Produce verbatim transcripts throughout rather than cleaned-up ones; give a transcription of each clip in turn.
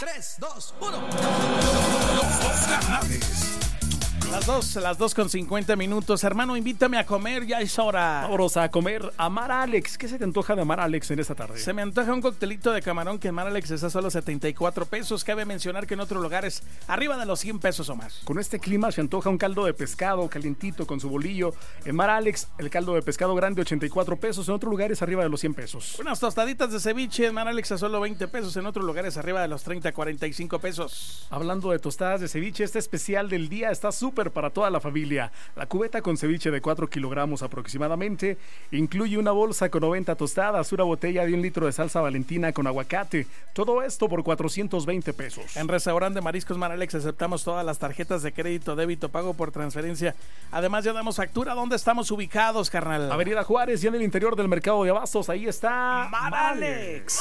tres, dos, uno. Los dos carnales. Las dos, las dos con cincuenta minutos. Hermano, invítame a comer, ya es hora. Vámonos a comer a Mar Alex. ¿Qué se te antoja de Mar Alex en esta tarde? Se me antoja un coctelito de camarón que en Mar Alex está a solo setenta y cuatro pesos. Cabe mencionar que en otros lugares arriba de los cien pesos o más. Con este clima se antoja un caldo de pescado calientito con su bolillo. En Mar Alex, el caldo de pescado grande ochenta y cuatro pesos. En otros lugares arriba de los cien pesos. Unas tostaditas de ceviche en Mar Alex a solo veinte pesos. En otros lugares arriba de los treinta, cuarenta y cinco pesos. Hablando de tostadas de ceviche, este especial del día está súper para toda la familia. La cubeta con ceviche de cuatro kilogramos aproximadamente incluye una bolsa con noventa tostadas, una botella de un litro de salsa Valentina con aguacate. Todo esto por cuatrocientos veinte pesos. En Restaurante Mariscos Mar Alex aceptamos todas las tarjetas de crédito, débito, pago por transferencia. Además ya damos factura. ¿Dónde estamos ubicados, carnal? Avenida Juárez y en el interior del mercado de abastos. Ahí está Mar Alex.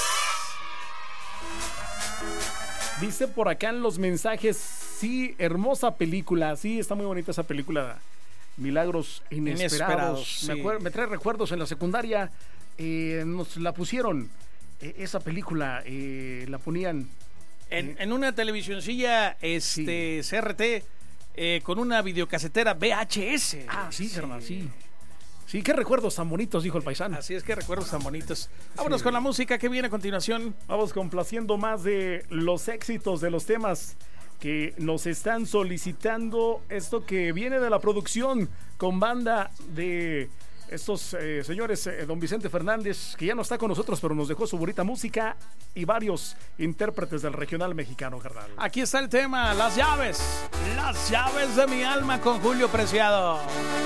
Dice por acá en los mensajes, sí, hermosa película, sí, está muy bonita esa película, Milagros Inesperados. Inesperados sí. me, acuer- me trae recuerdos en la secundaria, eh, nos la pusieron, eh, esa película, eh, la ponían... En, eh, en una televisioncilla este, sí. C R T, eh, con una videocasetera V H S. Ah, sí, carnal, sí. sí. Sí, qué recuerdos tan bonitos, dijo el paisano. Así es, que recuerdos tan bonitos. Vámonos sí. con la música que viene a continuación. Vamos complaciendo más de los éxitos de los temas que nos están solicitando. Esto que viene de la producción con banda de estos eh, señores, eh, don Vicente Fernández, que ya no está con nosotros, pero nos dejó su bonita música y varios intérpretes del regional mexicano, carnal. Aquí está el tema, Las Llaves. Las Llaves de mi alma con Julio Preciado.